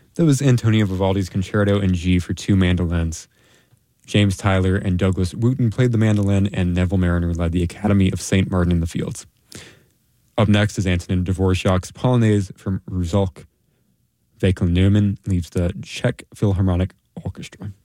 That was Antonio Vivaldi's Concerto in G for two mandolins. James Tyler and Douglas Wooten played the mandolin, and Neville Mariner led the Academy of St. Martin in the Fields. Up next is Antonin Dvorak's Polonaise from Rusalk. Vaclav Neumann leads the Czech Philharmonic Orchestra.